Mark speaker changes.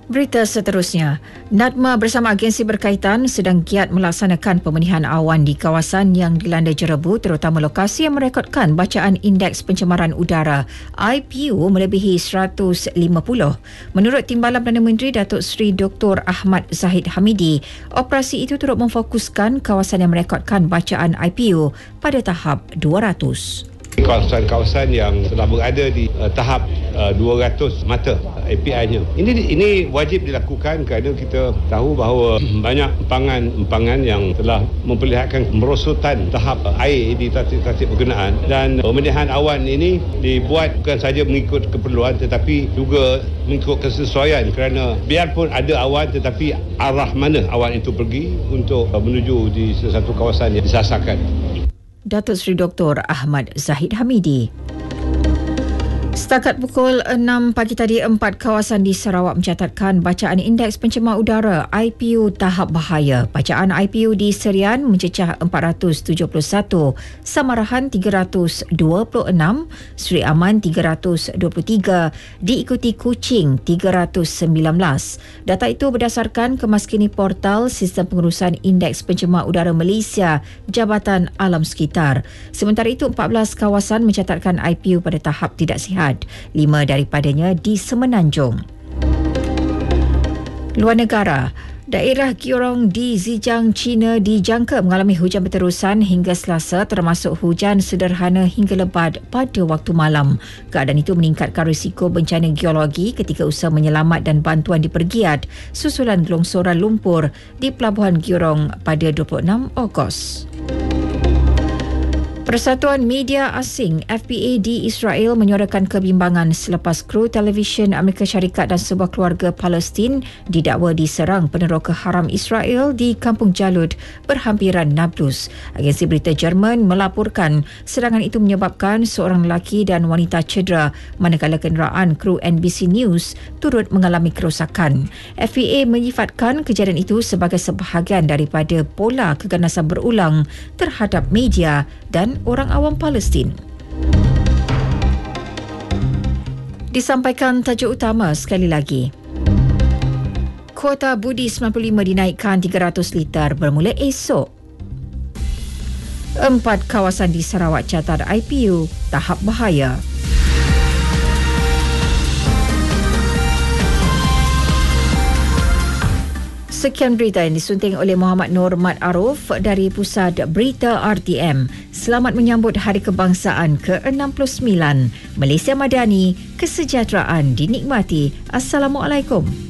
Speaker 1: Berita seterusnya, NADMA bersama agensi berkaitan sedang giat melaksanakan pemenihan awan di kawasan yang dilanda jerebu, terutama lokasi yang merekodkan bacaan indeks pencemaran udara IPU melebihi 150. Menurut Timbalan Perdana Menteri Datuk Seri Dr. Ahmad Zahid Hamidi, operasi itu turut memfokuskan kawasan yang merekodkan bacaan IPU pada tahap 200.
Speaker 2: Kawasan-kawasan yang telah berada di tahap 200 mata API-nya. Ini wajib dilakukan kerana kita tahu bahawa banyak empangan yang telah memperlihatkan merosotan tahap air di tasik-tasik berkenaan, dan pemenihan awan ini dibuat bukan saja mengikut keperluan tetapi juga mengikut kesesuaian, kerana biarpun ada awan tetapi arah mana awan itu pergi untuk menuju di sesuatu kawasan yang disasarkan.
Speaker 1: Datuk Seri Dr. Ahmad Zahid Hamidi. Setakat pukul 6 pagi tadi, 4 kawasan di Sarawak mencatatkan bacaan indeks pencemar udara IPU tahap bahaya. Bacaan IPU di Serian mencecah 471, Samarahan 326, Seri Aman 323, diikuti Kuching 319. Data itu berdasarkan kemaskini portal Sistem Pengurusan Indeks Pencemar Udara Malaysia, Jabatan Alam Sekitar. Sementara itu, 14 kawasan mencatatkan IPU pada tahap tidak sihat. 5 daripadanya di Semenanjung. Luar negara, daerah Giorong di Zhejiang, China dijangka mengalami hujan berterusan hingga Selasa, termasuk hujan sederhana hingga lebat pada waktu malam. Keadaan itu meningkatkan risiko bencana geologi ketika usaha menyelamat dan bantuan dipergiat susulan gelongsoran lumpur di Pelabuhan Giorong pada 26 Ogos. Persatuan Media Asing FPA di Israel menyuarakan kebimbangan selepas kru televisyen Amerika Syarikat dan sebuah keluarga Palestin didakwa diserang peneroka haram Israel di Kampung Jalud berhampiran Nablus. Agensi berita Jerman melaporkan serangan itu menyebabkan seorang lelaki dan wanita cedera, manakala kenderaan kru NBC News turut mengalami kerosakan. FPA menyifatkan kejadian itu sebagai sebahagian daripada pola keganasan berulang terhadap media dan orang awam Palestin. Disampaikan tajuk utama sekali lagi. Kuota budi 95 dinaikkan 300 liter bermula esok. 4 kawasan di Sarawak catat IPU tahap bahaya. Sekian berita yang disunting oleh Muhammad Nur Mat Aruf dari Pusat Berita RTM. Selamat menyambut Hari Kebangsaan ke-69. Malaysia Madani, kesejahteraan dinikmati. Assalamualaikum.